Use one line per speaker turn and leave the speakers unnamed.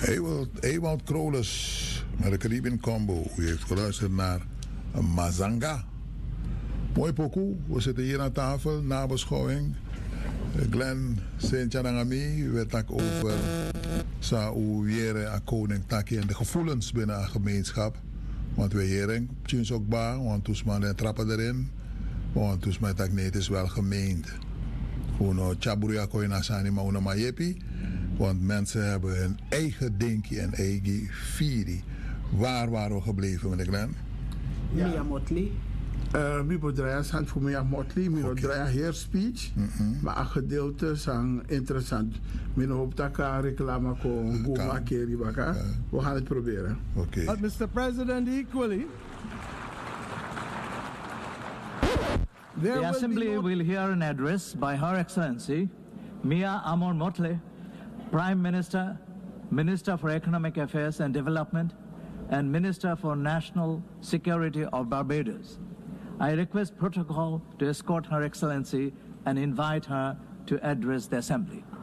Ewald Krolus met de Caribbean Combo. U heeft geluisterd naar Mazanga. Mooi pokoe. We zitten hier aan tafel, nabeschouwing. Glenn Sint-Janangami werd tak over Saouyere en koning Taki en de gevoelens binnen een gemeenschap. Want we heren, tjins ook baan, want toen man trappen erin. Want toen mijn tak nee, het is wel gemeend. Uno chaburia koi nasani maar uno majepi. Want mensen hebben hun eigen dinkie en eigen firi. Waar waren we gebleven, meneer Glenn?
Ja. Mia Motley. Bibo draaien zijn voor Mia Motley. Mino draaien heer speech. Maar een gedeelte zijn interessant. Mino op taka reclame kon Goma Keri Baka. We gaan het proberen.
Okay. But Mr. President, equally.
The Assembly will hear an address by Her Excellency Mia Amon Motley, Prime Minister, Minister for Economic Affairs and Development, and Minister for National Security of Barbados. I request protocol to escort Her Excellency and invite her to address the Assembly.